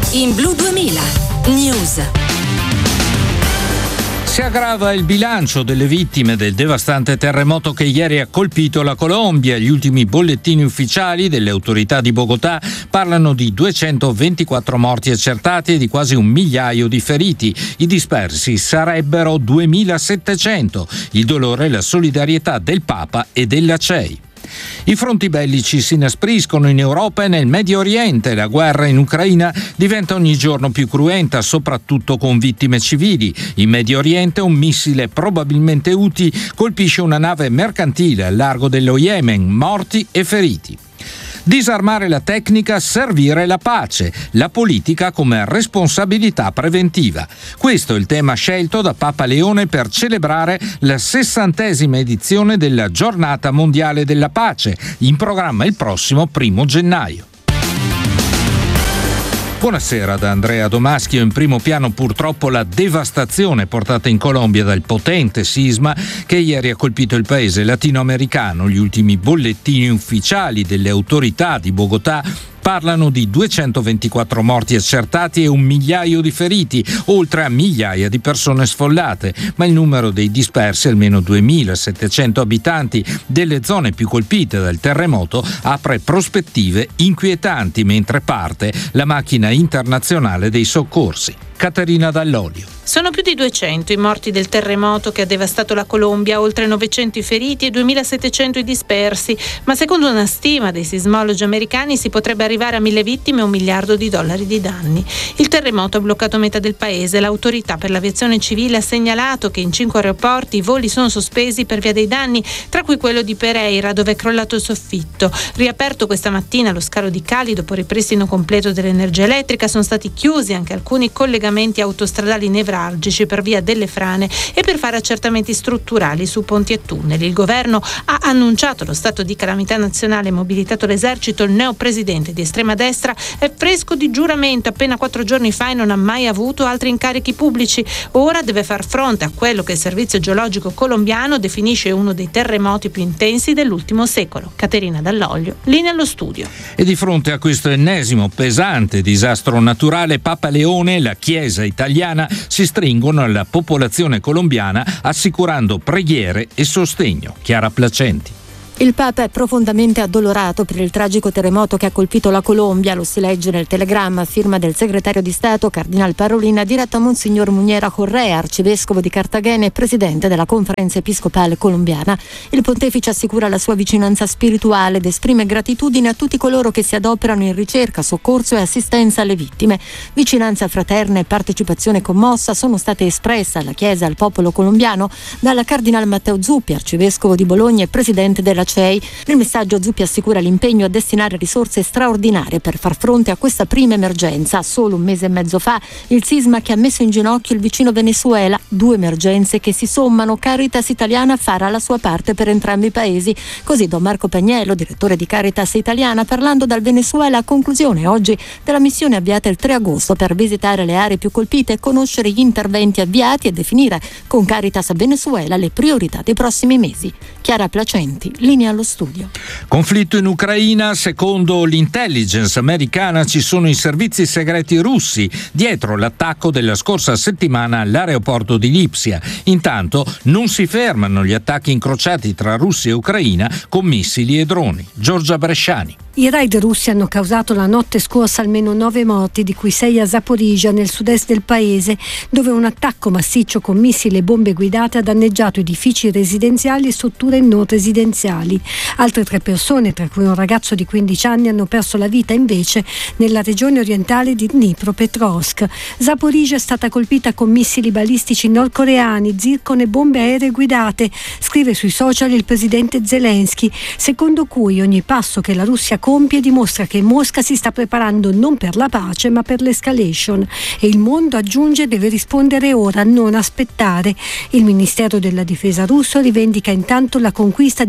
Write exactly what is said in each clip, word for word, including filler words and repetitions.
in Blu duemila News. Si aggrava il bilancio delle vittime del devastante terremoto che ieri ha colpito la Colombia. Gli ultimi bollettini ufficiali delle autorità di Bogotà parlano di duecentoventiquattro morti accertati e di quasi un migliaio di feriti. I dispersi sarebbero duemilasettecento. Il dolore e la solidarietà del Papa e della C E I. I fronti bellici si inaspriscono in Europa e nel Medio Oriente. La guerra in Ucraina diventa ogni giorno più cruenta, soprattutto con vittime civili. In Medio Oriente un missile, probabilmente Houthi, colpisce una nave mercantile al largo dello Yemen, morti e feriti. Disarmare la tecnica, servire la pace, la politica come responsabilità preventiva. Questo è il tema scelto da Papa Leone per celebrare la sessantesima edizione della Giornata Mondiale della Pace, in programma il prossimo primo gennaio. Buonasera da Andrea Domaschio. In primo piano purtroppo la devastazione portata in Colombia dal potente sisma che ieri ha colpito il paese latinoamericano. Gli ultimi bollettini ufficiali delle autorità di Bogotà parlano di duecentoventiquattro morti accertati e un migliaio di feriti, oltre a migliaia di persone sfollate, ma il numero dei dispersi, almeno duemilasettecento abitanti delle zone più colpite dal terremoto, apre prospettive inquietanti mentre parte la macchina internazionale dei soccorsi. Caterina Dall'Olio. Sono più di duecento i morti del terremoto che ha devastato la Colombia, oltre novecento i feriti e duemilasettecento i dispersi, ma secondo una stima dei sismologi americani si potrebbe arrivare a mille vittime e un miliardo di dollari di danni. Il terremoto ha bloccato metà del paese. L'autorità per l'aviazione civile ha segnalato che in cinque aeroporti i voli sono sospesi per via dei danni, tra cui quello di Pereira, dove è crollato il soffitto. Riaperto questa mattina lo scalo di Cali dopo il ripristino completo dell'energia elettrica, sono stati chiusi anche alcuni collegamenti autostradali nevralgici per via delle frane e per fare accertamenti strutturali su ponti e tunnel. Il governo ha annunciato lo stato di calamità nazionale e mobilitato l'esercito. Il neopresidente di estrema destra è fresco di giuramento, appena quattro giorni fa, e non ha mai avuto altri incarichi pubblici. Ora deve far fronte a quello che il servizio geologico colombiano definisce uno dei terremoti più intensi dell'ultimo secolo. Caterina Dall'Olio, linea allo studio. E di fronte a questo ennesimo pesante disastro naturale, Papa Leone e la Chiesa italiana si stringono alla popolazione colombiana assicurando preghiere e sostegno. Chiara Placenti. Il Papa è profondamente addolorato per il tragico terremoto che ha colpito la Colombia, lo si legge nel telegramma a firma del segretario di Stato Cardinal Parolin, diretto a Monsignor Muniera Correa, arcivescovo di Cartagena e presidente della Conferenza Episcopale Colombiana. Il pontefice assicura la sua vicinanza spirituale ed esprime gratitudine a tutti coloro che si adoperano in ricerca, soccorso e assistenza alle vittime. Vicinanza fraterna e partecipazione commossa sono state espresse alla Chiesa e al popolo colombiano dalla Cardinal Matteo Zuppi, arcivescovo di Bologna e presidente della C E I. Nel messaggio Zuppi assicura l'impegno a destinare risorse straordinarie per far fronte a questa prima emergenza. Solo un mese e mezzo fa il sisma che ha messo in ginocchio il vicino Venezuela, due emergenze che si sommano. Caritas Italiana farà la sua parte per entrambi i paesi. Così Don Marco Pagnello, direttore di Caritas Italiana, parlando dal Venezuela a conclusione oggi della missione avviata il tre agosto per visitare le aree più colpite, conoscere gli interventi avviati e definire con Caritas Venezuela le priorità dei prossimi mesi. Chiara Placenti, linea allo studio. Conflitto in Ucraina. Secondo l'intelligence americana ci sono i servizi segreti russi dietro l'attacco della scorsa settimana all'aeroporto di Lipsia. Intanto non si fermano gli attacchi incrociati tra Russia e Ucraina con missili e droni. Giorgia Bresciani. I raid russi hanno causato la notte scorsa almeno nove morti, di cui sei a Zaporizhzhia, nel sud-est del paese, dove un attacco massiccio con missili e bombe guidate ha danneggiato edifici residenziali e strutture non residenziali. Altre tre persone, tra cui un ragazzo di quindici anni, hanno perso la vita invece nella regione orientale di Dnipropetrovsk. Zaporizhzhia è stata colpita con missili balistici nordcoreani, zircon e bombe aeree guidate, scrive sui social il presidente Zelensky, secondo cui ogni passo che la Russia compie dimostra che Mosca si sta preparando non per la pace ma per l'escalation, e il mondo, aggiunge, deve rispondere ora, non aspettare. Il Ministero della Difesa russo rivendica intanto la conquista di altri due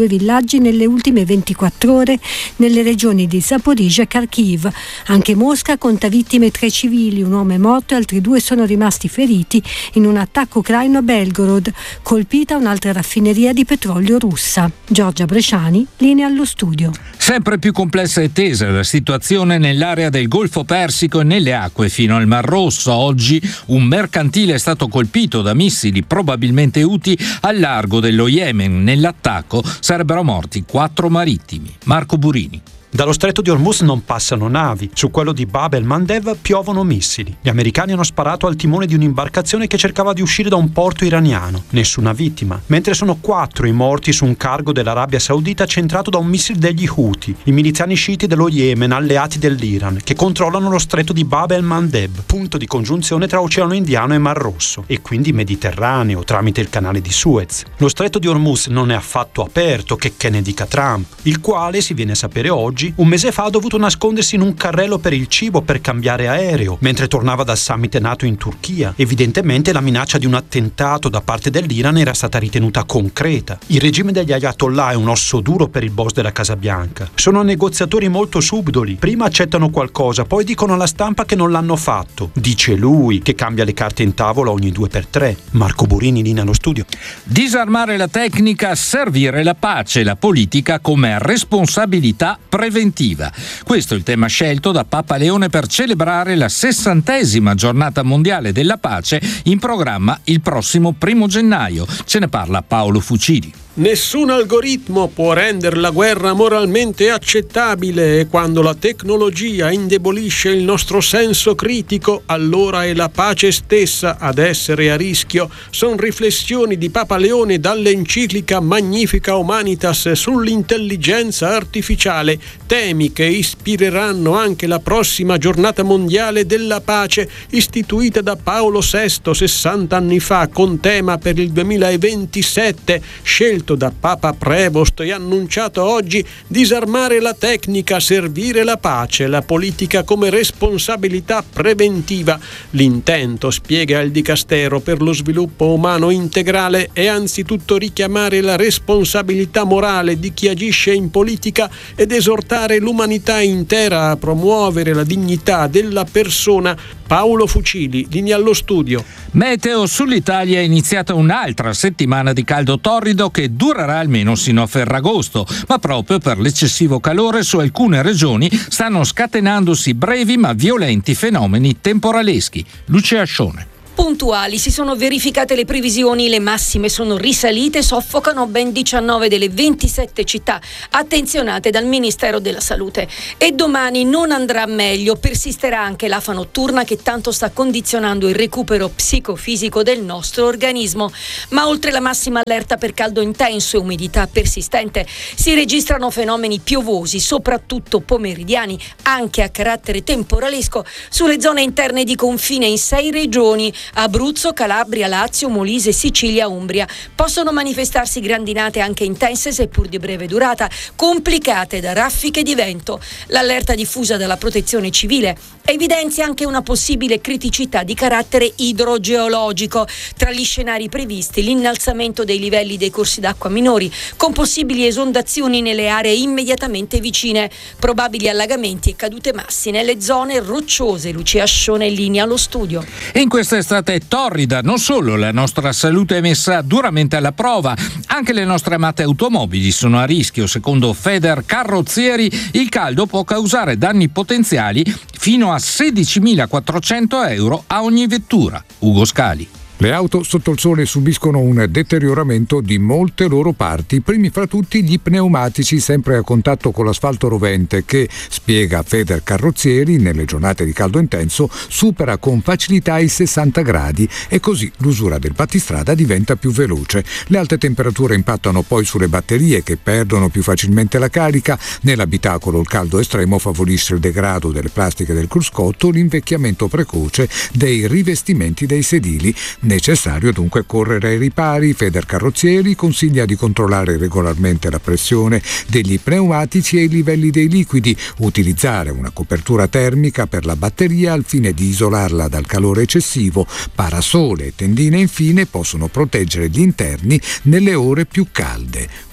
due villaggi nelle ultime ventiquattro ore nelle regioni di Zaporizhzhia e Kharkiv. Anche Mosca conta vittime tre civili, un uomo è morto e altri due sono rimasti feriti in un attacco ucraino a Belgorod, colpita un'altra raffineria di petrolio russa. Giorgia Bresciani, linea allo studio. Sempre più complessa e tesa la situazione nell'area del Golfo Persico e nelle acque fino al Mar Rosso. Oggi un mercantile è stato colpito da missili probabilmente Houthi al largo dello Yemen. Nell'attacco sarebbero morti quattro marittimi. Marco Burini. Dallo stretto di Hormuz non passano navi, su quello di Bab el-Mandeb piovono missili. Gli americani hanno sparato al timone di un'imbarcazione che cercava di uscire da un porto iraniano. Nessuna vittima, mentre sono quattro i morti su un cargo dell'Arabia Saudita centrato da un missile degli Houthi, i miliziani sciiti dello Yemen alleati dell'Iran, che controllano lo stretto di Bab el-Mandeb, punto di congiunzione tra Oceano Indiano e Mar Rosso, e quindi Mediterraneo tramite il canale di Suez. Lo stretto di Hormuz non è affatto aperto, che che ne dica Trump, il quale, si viene a sapere oggi, un mese fa ha dovuto nascondersi in un carrello per il cibo per cambiare aereo, mentre tornava dal summit NATO in Turchia. Evidentemente la minaccia di un attentato da parte dell'Iran era stata ritenuta concreta. Il regime degli Ayatollah è un osso duro per il boss della Casa Bianca. Sono negoziatori molto subdoli. Prima accettano qualcosa, poi dicono alla stampa che non l'hanno fatto. Dice lui, che cambia le carte in tavola ogni due per tre. Marco Burini, linea allo studio. Disarmare la tecnica, servire la pace, la politica come responsabilità preventiva. Questo è il tema scelto da Papa Leone per celebrare la sessantesima giornata mondiale della pace, in programma il prossimo primo gennaio. Ce ne parla Paolo Fucili. Nessun algoritmo può rendere la guerra moralmente accettabile e quando la tecnologia indebolisce il nostro senso critico, allora è la pace stessa ad essere a rischio. Sono riflessioni di Papa Leone dall'enciclica Magnifica Humanitas sull'intelligenza artificiale, temi che ispireranno anche la prossima giornata mondiale della pace, istituita da Paolo sesto sessanta anni fa con tema per il duemilaventisette, scelto da Papa Prevost e annunciato oggi: disarmare la tecnica, servire la pace, la politica come responsabilità preventiva. L'intento, spiega il Dicastero per lo sviluppo umano integrale, è anzitutto richiamare la responsabilità morale di chi agisce in politica ed esortare l'umanità intera a promuovere la dignità della persona. Paolo Fucili, linea allo studio. Meteo: sull'Italia è iniziata un'altra settimana di caldo torrido che durerà almeno sino a Ferragosto, ma proprio per l'eccessivo calore su alcune regioni stanno scatenandosi brevi ma violenti fenomeni temporaleschi. Lucia Ascione. Puntuali si sono verificate le previsioni, le massime sono risalite, soffocano ben diciannove delle ventisette città attenzionate dal Ministero della Salute. E domani non andrà meglio, persisterà anche l'afa notturna che tanto sta condizionando il recupero psicofisico del nostro organismo. Ma oltre la massima allerta per caldo intenso e umidità persistente, si registrano fenomeni piovosi, soprattutto pomeridiani, anche a carattere temporalesco, sulle zone interne di confine in sei regioni: Abruzzo, Calabria, Lazio, Molise, Sicilia, Umbria. Possono manifestarsi grandinate anche intense, seppur di breve durata, complicate da raffiche di vento. L'allerta diffusa dalla Protezione Civile evidenzia anche una possibile criticità di carattere idrogeologico. Tra gli scenari previsti, l'innalzamento dei livelli dei corsi d'acqua minori, con possibili esondazioni nelle aree immediatamente vicine, probabili allagamenti e cadute massi nelle zone rocciose. Lucia Ascione, in linea allo studio. E in questa estate torrida non solo la nostra salute è messa duramente alla prova, anche le nostre amate automobili sono a rischio. Secondo Feder Carrozzieri il caldo può causare danni potenziali fino a sedicimilaquattrocento euro a ogni vettura. Ugo Scali. Le auto sotto il sole subiscono un deterioramento di molte loro parti, primi fra tutti gli pneumatici, sempre a contatto con l'asfalto rovente che, spiega Feder Carrozzieri, nelle giornate di caldo intenso supera con facilità i sessanta gradi e così l'usura del battistrada diventa più veloce. Le alte temperature impattano poi sulle batterie che perdono più facilmente la carica. Nell'abitacolo il caldo estremo favorisce il degrado delle plastiche del cruscotto, l'invecchiamento precoce dei rivestimenti dei sedili. Necessario dunque correre ai ripari. Feder Carrozzieri consiglia di controllare regolarmente la pressione degli pneumatici e i livelli dei liquidi, utilizzare una copertura termica per la batteria al fine di isolarla dal calore eccessivo. Parasole e tendine infine possono proteggere gli interni nelle ore più calde.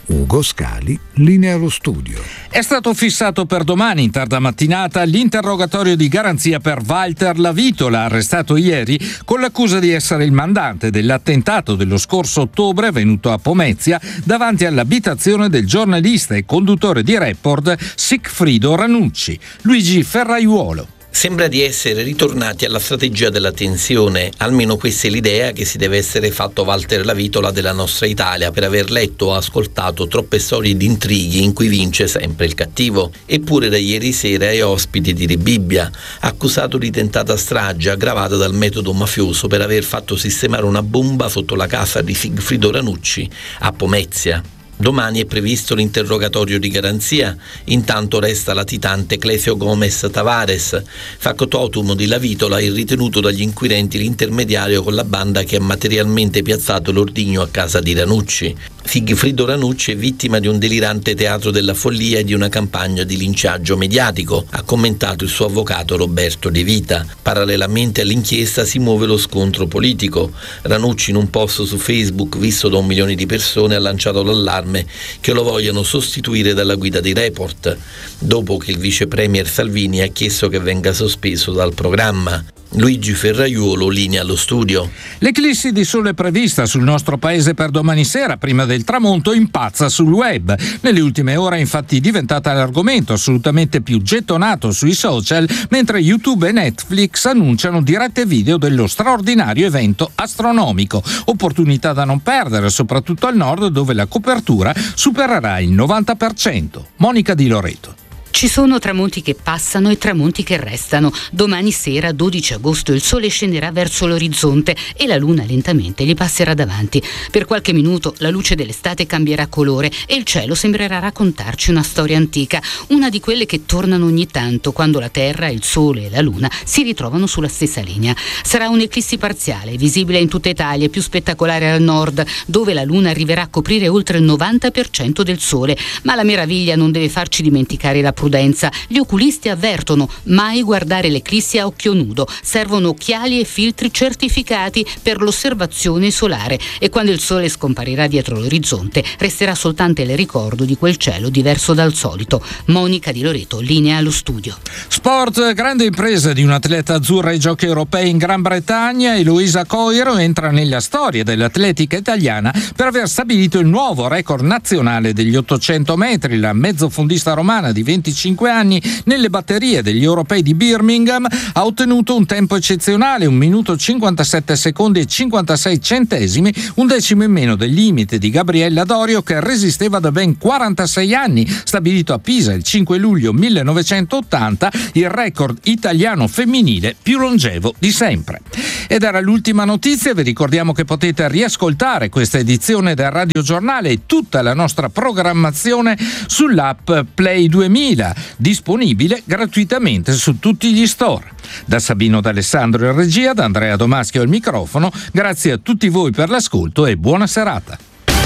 Ugo Scali, linea allo studio. È stato fissato per domani in tarda mattinata l'interrogatorio di garanzia per Walter Lavitola, arrestato ieri con l'accusa di essere il mandante dell'attentato dello scorso ottobre avvenuto a Pomezia davanti all'abitazione del giornalista e conduttore di Report Sigfrido Ranucci. Luigi Ferraiuolo. Sembra di essere ritornati alla strategia della tensione, almeno questa è l'idea che si deve essere fatto Walter Lavitola della nostra Italia per aver letto o ascoltato troppe storie di intrighi in cui vince sempre il cattivo. Eppure da ieri sera è ospite di Re Bibbia, accusato di tentata strage aggravata dal metodo mafioso per aver fatto sistemare una bomba sotto la casa di Sigfrido Ranucci a Pomezia. Domani è previsto l'interrogatorio di garanzia, intanto resta latitante Clesio Gomez Tavares, factotum di Lavitola e ritenuto dagli inquirenti l'intermediario con la banda che ha materialmente piazzato l'ordigno a casa di Ranucci. Sigfrido Ranucci è vittima di un delirante teatro della follia e di una campagna di linciaggio mediatico, ha commentato il suo avvocato Roberto De Vita. Parallelamente all'inchiesta si muove lo scontro politico. Ranucci in un post su Facebook visto da un milione di persone ha lanciato l'allarme che lo vogliano sostituire dalla guida di Report, dopo che il vice premier Salvini ha chiesto che venga sospeso dal programma. Luigi Ferraiuolo, linea allo studio. L'eclissi di sole prevista sul nostro paese per domani sera, prima del tramonto, impazza sul web. Nelle ultime ore è infatti diventata l'argomento assolutamente più gettonato sui social, mentre YouTube e Netflix annunciano dirette video dello straordinario evento astronomico. Opportunità da non perdere, soprattutto al nord, dove la copertura supererà il novanta per cento. Monica Di Loreto. Ci sono tramonti che passano e tramonti che restano. Domani sera, dodici agosto, il sole scenderà verso l'orizzonte e la luna lentamente gli passerà davanti. Per qualche minuto la luce dell'estate cambierà colore e il cielo sembrerà raccontarci una storia antica, una di quelle che tornano ogni tanto quando la Terra, il Sole e la Luna si ritrovano sulla stessa linea. Sarà un'eclissi parziale, visibile in tutta Italia, più spettacolare al nord, dove la Luna arriverà a coprire oltre il novanta per cento del Sole. Ma la meraviglia non deve farci dimenticare la prudenza. Gli oculisti avvertono: mai guardare l'eclissi a occhio nudo, servono occhiali e filtri certificati per l'osservazione solare e quando il sole scomparirà dietro l'orizzonte resterà soltanto il ricordo di quel cielo diverso dal solito. Monica Di Loreto, linea allo studio. Sport, grande impresa di un'atleta azzurra ai giochi europei in Gran Bretagna. Eloisa Coiro entra nella storia dell'atletica italiana per aver stabilito il nuovo record nazionale degli ottocento metri. La mezzofondista romana di venticinque anni nelle batterie degli europei di Birmingham ha ottenuto un tempo eccezionale, un minuto cinquantasette secondi e cinquantasei centesimi, un decimo in meno del limite di Gabriella Dorio che resisteva da ben quarantasei anni, stabilito a Pisa il cinque luglio millenovecentottanta, il record italiano femminile più longevo di sempre. Ed era l'ultima notizia. Vi ricordiamo che potete riascoltare questa edizione del Radio Giornale e tutta la nostra programmazione sull'app Play duemila, disponibile gratuitamente su tutti gli store. Da Sabino D'Alessandro in regia, da Andrea Domaschio al microfono, grazie a tutti voi per l'ascolto e buona serata.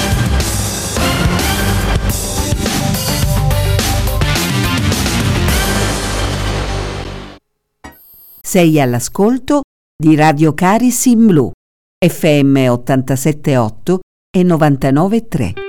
Sei all'ascolto di Radio Caris in Blu, F M ottantasette virgola otto e novantanove virgola tre.